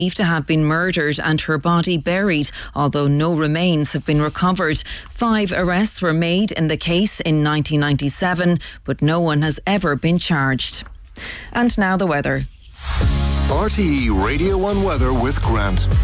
believed to have been murdered and her body buried, although no remains have been recovered. 5 arrests were made in the case in 1997, but no one has ever been charged. And now the weather. RTE Radio 1 weather with Grant.